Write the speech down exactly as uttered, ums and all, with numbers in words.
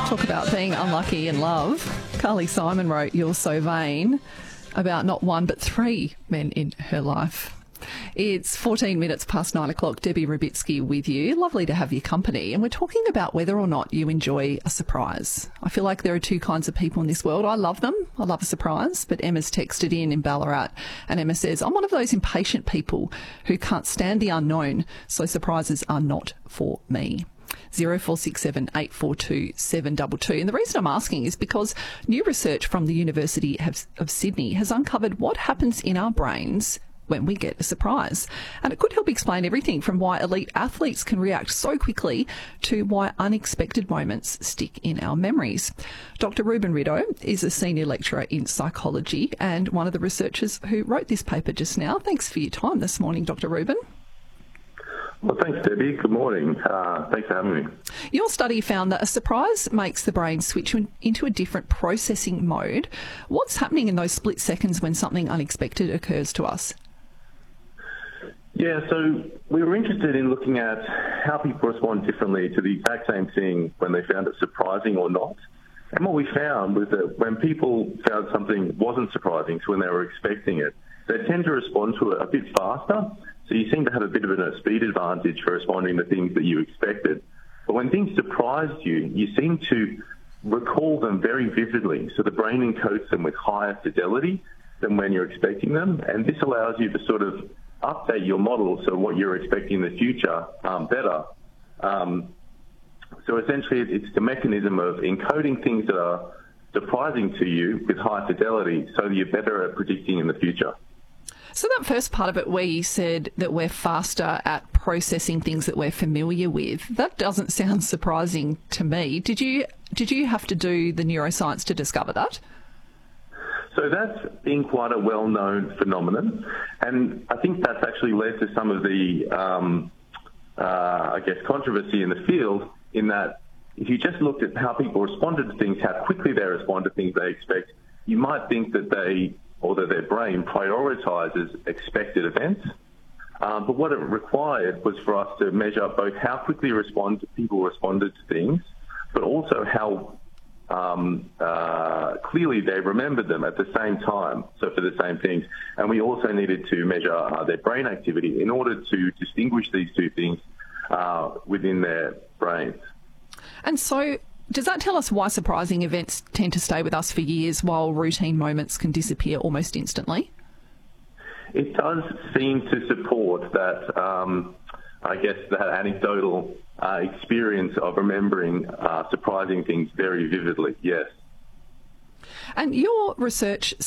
Talk about being unlucky in love. Carly Simon wrote You're So Vain about not one but three men in her life. It's fourteen minutes past nine o'clock. Debbie Rubitsky with you. Lovely to have your company. And we're talking about whether or not you enjoy a surprise. I feel like there are two kinds of people in this world. I love them. I love a surprise. But Emma's texted in in Ballarat and Emma says, I'm one of those impatient people who can't stand the unknown, so surprises are not for me. zero four six seven eight four two seven two two. And the reason I'm asking is because new research from the University of Sydney has uncovered what happens in our brains when we get a surprise. And it could help explain everything from why elite athletes can react so quickly to why unexpected moments stick in our memories. Doctor Ruben Rideau is a senior lecturer in psychology and one of the researchers who wrote this paper just now. Thanks for your time this morning, Doctor Ruben. Well, thanks, Debbie. Good morning. Uh, thanks for having me. Your study found that a surprise makes the brain switch into a different processing mode. What's happening in those split seconds when something unexpected occurs to us? Yeah, so we were interested in looking at how people respond differently to the exact same thing when they found it surprising or not. And what we found was that when people found something wasn't surprising, so when they were expecting it, they tend to respond to it a bit faster. So you seem to have a bit of a speed advantage for responding to things that you expected. But when things surprised you, you seem to recall them very vividly. So the brain encodes them with higher fidelity than when you're expecting them. And this allows you to sort of update your model so what you're expecting in the future um, better. Um, so essentially it's the mechanism of encoding things that are surprising to you with high fidelity so that you're better at predicting in the future. So that first part of it where you said that we're faster at processing things that we're familiar with, that doesn't sound surprising to me. Did you did you have to do the neuroscience to discover that? So that's been quite a well-known phenomenon, and I think that's actually led to some of the, um, uh, I guess, controversy in the field, in that if you just looked at how people responded to things, how quickly they respond to things they expect, you might think that they, or that their brain prioritizes expected events. Um, but what it required was for us to measure both how quickly respond people responded to things, but also how Um, uh, clearly they remembered them at the same time, so for the same things. And we also needed to measure uh, their brain activity in order to distinguish these two things uh, within their brains. And so does that tell us why surprising events tend to stay with us for years while routine moments can disappear almost instantly? It does seem to support that, um, I guess, that anecdotal uh, experience of remembering uh, surprising things very vividly, yes. And your research